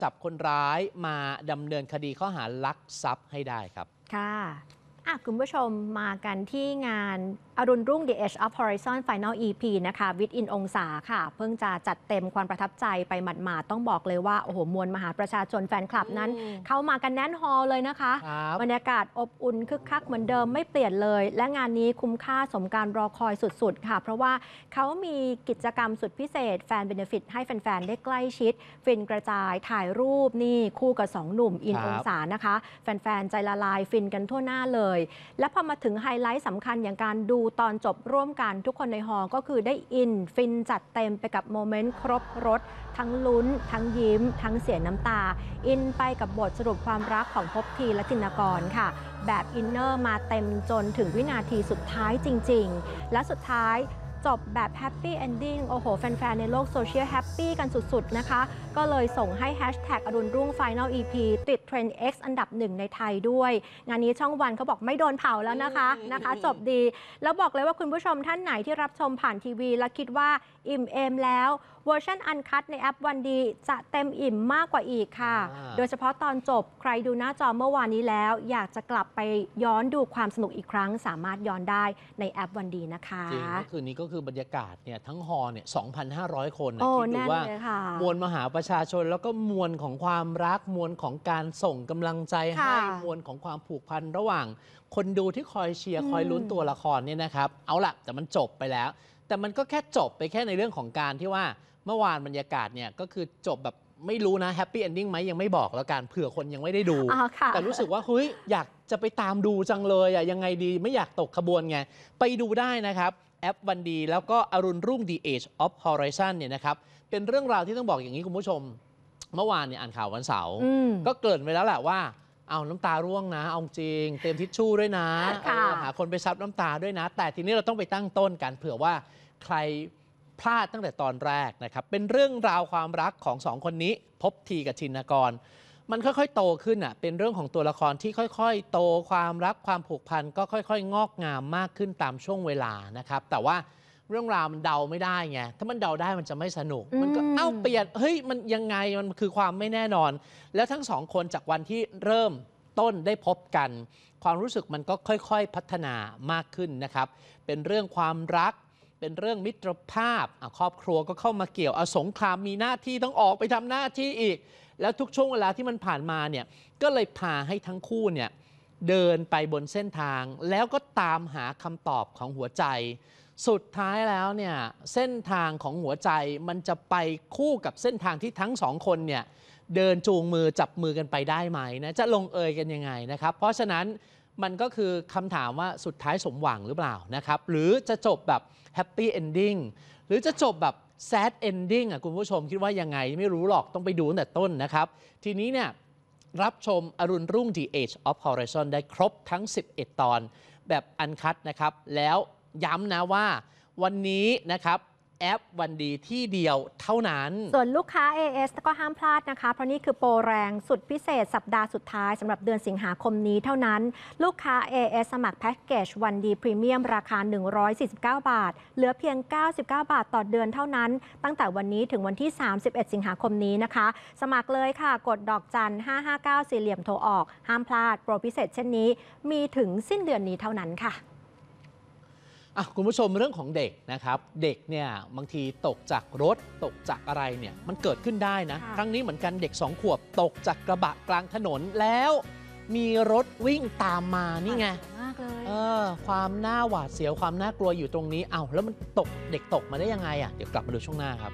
จับคนร้ายมาดำเนินคดีข้อหาลักทรัพย์ให้ได้ครับค่ะคุณผู้ชมมากันที่งานอรุณรุ่ง The Edge of Horizon Final EP นะคะวิทย์อินองศาค่ะเพิ่งจะจัดเต็มความประทับใจไปหมาดๆต้องบอกเลยว่าโอ้โหมวลมหาประชาชนแฟนคลับนั้นเข้ามากันแน่นฮอลเลยนะคะบรรยากาศอบอุ่นคึกคักเหมือนเดิมไม่เปลี่ยนเลยและงานนี้คุ้มค่าสมการรอคอยสุดๆค่ะเพราะว่าเขามีกิจกรรมสุดพิเศษแฟนเบเนฟิตให้แฟนๆได้ใกล้ชิดฟินกระจายถ่ายรูปนี่คู่กับ2 หนุ่มอินองศานะคะแฟนๆใจละลายฟินกันทั่วหน้าเลยและพอมาถึงไฮไลท์สำคัญอย่างการดูตอนจบร่วมกันทุกคนในฮอลก็คือได้อินฟินจัดเต็มไปกับโมเมนต์ครบรสทั้งลุ้นทั้งยิ้มทั้งเสียน้ำตาอินไปกับบทสรุปความรักของภพทีและจินกรค่ะแบบอินเนอร์มาเต็มจนถึงวินาทีสุดท้ายจริงๆและสุดท้ายจบแบบแฮปปี้เอนดิ้งโอ้โหแฟนๆในโลกโซเชียลแฮปปี้กันสุดๆนะคะก็เลยส่งให้แฮชแท็กอรุณรุ่ง Final EP ติดเทรนด์ X อันดับ1ในไทยด้วยงานนี้ช่องวันเขาบอกไม่โดนเผาแล้วนะคะจบดีแล้วบอกเลยว่าคุณผู้ชมท่านไหนที่รับชมผ่านทีวีและคิดว่าอิ่มเอมแล้วเวอร์ชันอันคัทในแอปวันดีจะเต็มอิ่มมากกว่าอีกค่ะโดยเฉพาะตอนจบใครดูหน้าจอเมื่อวานนี้แล้วอยากจะกลับไปย้อนดูความสนุกอีกครั้งสามารถย้อนได้ในแอปวันดีนะคะจริงเมื่อคืนนี้ก็คือบรรยากาศเนี่ยทั้งฮอเนี่ย 2,500 คนคิดดูว่ามวลมหาประชาชนแล้วก็มวลของความรักมวลของการส่งกำลังใจให้มวลของความผูกพันระหว่างคนดูที่คอยเชียร์คอยลุ้นตัวละครเนี่ยนะครับเอาล่ะแต่มันจบไปแล้วแต่มันก็แค่จบไปแค่ในเรื่องของการที่ว่าเมื่อวานบรรยากาศเนี่ยก็คือจบแบบไม่รู้นะแฮปปี้เอนดิ้งไหมยังไม่บอกแล้วกันเผื่อคนยังไม่ได้ดูแต่รู้สึกว่าเฮ้ยอยากจะไปตามดูจังเลยยังไงดีไม่อยากตกขบวนไงไปดูได้นะครับแอปวันดีแล้วก็อรุณรุ่ง The Age of Horizon เนี่ยนะครับเป็นเรื่องราวที่ต้องบอกอย่างนี้คุณผู้ชมเมื่อวานเนี่ยอ่านข่าววันเสาร์ก็เกริ่นไปแล้วแหละว่าเอาน้ำตาร่วงนะเอาจริงเตรียมทิชชู่ด้วยนะหาคนไปซับน้ำตาด้วยนะแต่ทีนี้เราต้องไปตั้งต้นกันเผื่อว่าใครพลาดตั้งแต่ตอนแรกนะครับเป็นเรื่องราวความรักของ2 คนนี้ภพทีกับชินกรมันค่อยๆโตขึ้นเป็นเรื่องของตัวละครที่ค่อยๆโตความรักความผูกพันก็ค่อยๆงอกงามมากขึ้นตามช่วงเวลานะครับแต่ว่าเรื่องราวมันเดาไม่ได้ไงถ้ามันเดาได้มันจะไม่สนุกมันก็เปลี่ยนเฮ้ยมันยังไงมันคือความไม่แน่นอนแล้วทั้ง2 คนจากวันที่เริ่มต้นได้พบกันความรู้สึกมันก็ค่อยๆพัฒนามากขึ้นนะครับเป็นเรื่องความรักเป็นเรื่องมิตรภาพครอบครัวก็เข้ามาเกี่ยวสงครามมีหน้าที่ต้องออกไปทำหน้าที่อีกแล้วทุกช่วงเวลาที่มันผ่านมาเนี่ยก็เลยพาให้ทั้งคู่เนี่ยเดินไปบนเส้นทางแล้วก็ตามหาคำตอบของหัวใจสุดท้ายแล้วเนี่ยเส้นทางของหัวใจมันจะไปคู่กับเส้นทางที่ทั้ง2 คนเนี่ยเดินจูงมือจับมือกันไปได้ไหมนะจะลงเอยกันยังไงนะครับเพราะฉะนั้นมันก็คือคำถามว่าสุดท้ายสมหวังหรือเปล่านะครับหรือจะจบแบบแฮปปี้เอนดิ้งหรือจะจบแบบแซดเอนดิ้งคุณผู้ชมคิดว่ายังไงไม่รู้หรอกต้องไปดูตั้งแต่ต้นนะครับทีนี้เนี่ยรับชมอรุณรุ่ง The Age of Horizon ได้ครบทั้ง11 ตอนแบบอันคัทนะครับแล้วย้ำนะว่าวันนี้นะครับแอปวันดีที่เดียวเท่านั้นส่วนลูกค้า AS ก็ห้ามพลาดนะคะเพราะนี่คือโปรแรงสุดพิเศษสัปดาห์สุดท้ายสำหรับเดือนสิงหาคมนี้เท่านั้นลูกค้า AS สมัครแพ็กเกจวันดีพรีเมียมราคา149 บาทเหลือเพียง99 บาทต่อเดือนเท่านั้นตั้งแต่วันนี้ถึงวันที่31 สิงหาคมนี้นะคะสมัครเลยค่ะกดดอกจัน559สี่เหลี่ยมโทรออกห้ามพลาดโปรพิเศษเช่นนี้มีถึงสิ้นเดือนนี้เท่านั้นค่ะคุณผู้ชมเรื่องของเด็กนะครับเด็กเนี่ยบางทีตกจากรถตกจากอะไรเนี่ยมันเกิดขึ้นได้นะครั้งนี้เหมือนกันเด็ก2 ขวบตกจากกระบะกลางถนนแล้วมีรถวิ่งตามมานี่ไงมากเลยความน่าหวาดเสียวความน่ากลัวอยู่ตรงนี้แล้วมันเด็กตกมาได้ยังไงเดี๋ยวกลับมาดูช่วงหน้าครับ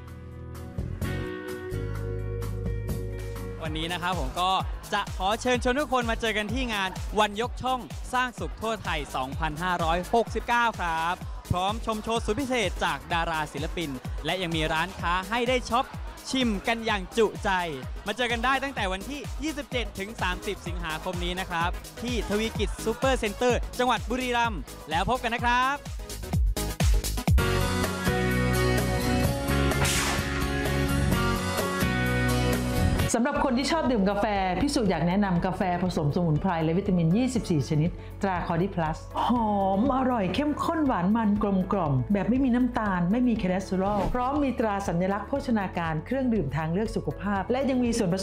วันนี้นะครับผมก็จะขอเชิญชวนทุกคนมาเจอกันที่งานวันยกช่องสร้างสุขทั่วไทย 2569 ครับ พร้อมชมโชว์สุดพิเศษจากดาราศิลปินและยังมีร้านค้าให้ได้ช็อปชิมกันอย่างจุใจมาเจอกันได้ตั้งแต่วันที่ 27 ถึง 30 สิงหาคมนี้นะครับที่ทวีกิจซูเปอร์เซ็นเตอร์จังหวัดบุรีรัมย์แล้วพบกันนะครับสำหรับคนที่ชอบดื่มกาแฟพี่สุอยากแนะนำกาแฟผสมสมุนไพรและวิตามิน 24 ชนิดตราคอร์ดิพลัสหอมอร่อยเข้มข้นหวานมันกลมกล่อมแบบไม่มีน้ำตาลไม่มีคอเลสเตอรอลพร้อมมีตราสัญลักษณ์โภชนาการเครื่องดื่มทางเลือกสุขภาพและยังมีส่วนผสม